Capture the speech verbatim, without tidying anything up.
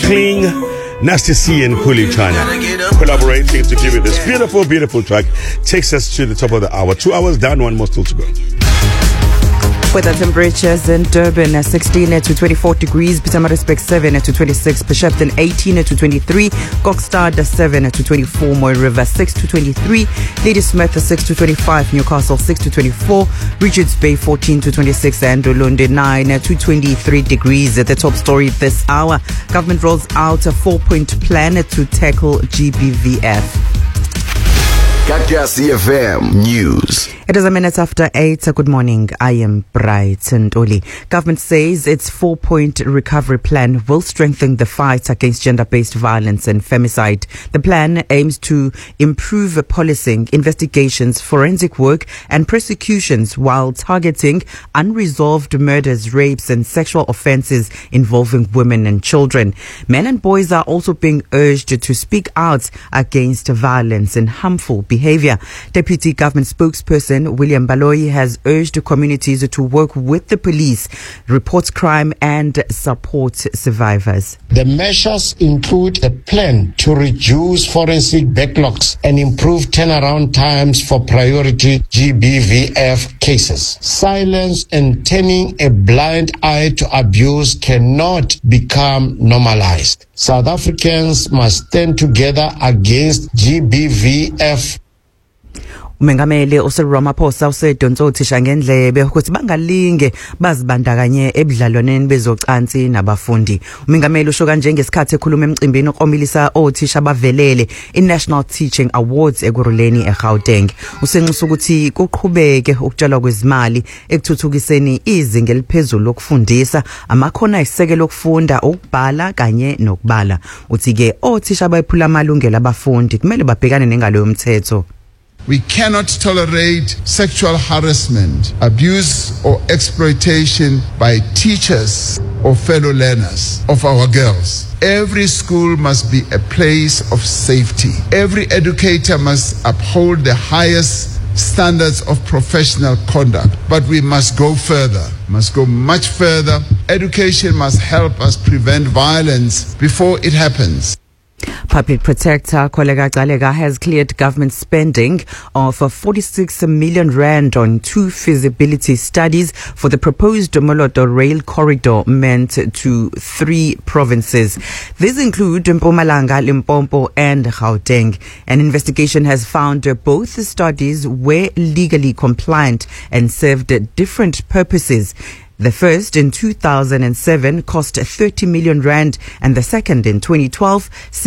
Kling, Nasty C and Kuli China collaborating to give you this beautiful, beautiful track. Takes us to the top of the hour. Two hours down, one more still to go. Weather temperatures in Durban uh, sixteen to twenty-four degrees, Pietermaritzburg seven to twenty-six, Bishopton eighteen to twenty-three, Kokstad seven to twenty-four, Moy River six to twenty-three, Ladysmith six to twenty-five, Newcastle six to twenty-four, Richards Bay fourteen to twenty-six, and Lunde nine to twenty-three degrees. At the top story this hour, government rolls out a four-point plan to tackle G B V F. Kakasi F M News. It is a minute after eight. Good morning. I am Bright Ndoli. Government says its four-point recovery plan will strengthen the fight against gender-based violence and femicide. The plan aims to improve policing, investigations, forensic work, and prosecutions while targeting unresolved murders, rapes, and sexual offences involving women and children. Men and boys are also being urged to speak out against violence and harmful behaviour. Deputy Government spokesperson William Baloyi has urged communities to work with the police, report crime and support survivors. The measures include a plan to reduce forensic backlogs and improve turnaround times for priority G B V F cases. Silence and turning a blind eye to abuse cannot become normalized. South Africans must stand together against G B V F. Umengameli uScyril Ramaphosa usedonse othisha ngendlebe ukuthi bangalinge bazibandakanye ebudlalwaneni bezocansi nabafundi. Umengameli usho kanje ngesikhathi ekhuluma emcimbini okomilisa othisha abavelele iNational Teaching Awards ekuruleni eGauteng. Usenxusa ukuthi kuqhubeke ukutshalwa kwezimali ekuthuthukiseni izinga eliphezulu lokufundisa, amakhono ayisekelo okufunda, ukubhala kanye nokubala. Uthi ke othisha abayiphula amalungelo abafundi kumele babhekane nengalo yomthetho. We cannot tolerate sexual harassment, abuse or exploitation by teachers or fellow learners of our girls. Every school must be a place of safety. Every educator must uphold the highest standards of professional conduct. But we must go further, must go much further. Education must help us prevent violence before it happens. Public Protector Koleka Gcaleka has cleared government spending of forty-six million rand on two feasibility studies for the proposed Moloto rail corridor meant to three provinces. These include Mpumalanga, Limpopo and Gauteng. An investigation has found both studies were legally compliant and served different purposes. The first in two thousand seven cost thirty million rand and the second in twenty twelve